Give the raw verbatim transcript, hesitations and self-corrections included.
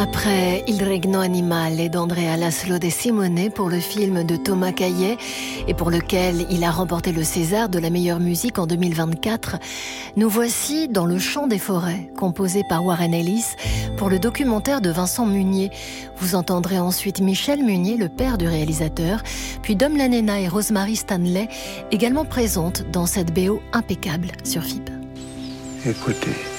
Après Il Regno Animale d'Andrea Laszlo De Simone pour le film de Thomas Caillet et pour lequel il a remporté le César de la meilleure musique en deux mille vingt-quatre, nous voici dans Le Chant des forêts, composé par Warren Ellis pour le documentaire de Vincent Munier. Vous entendrez ensuite Michel Munier, le père du réalisateur, puis Dom Lanena et Rosemary Stanley, également présentes dans cette B O impeccable sur F I B. Écoutez.